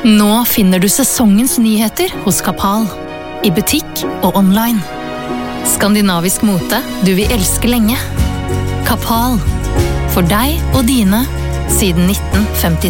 Nå finner du sesongens nyheter hos Kapal, i butikk og online. Skandinavisk mote du vil elske lenge. Kapal, for deg og dine, siden 1953.